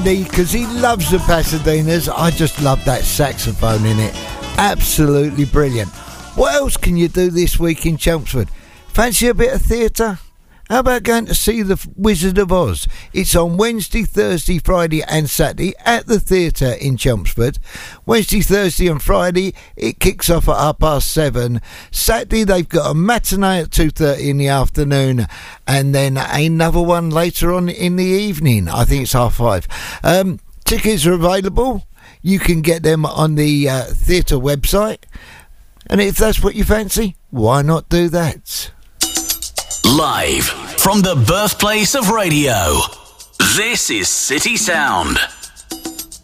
Because he loves the Pasadenas. I just love that saxophone in it. Absolutely brilliant. What else can you do this week in Chelmsford? Fancy a bit of theatre? How about going to see The Wizard of Oz? It's on Wednesday, Thursday, Friday and Saturday at the theatre in Chelmsford. Wednesday, Thursday and Friday it kicks off at 7:30. Saturday they've got a matinee at 2:30 in the afternoon and then another one later on in the evening. I think it's 5:30. Tickets are available. You can get them on the theatre website. And if that's what you fancy, why not do that? Live from the birthplace of radio, this is City Sound.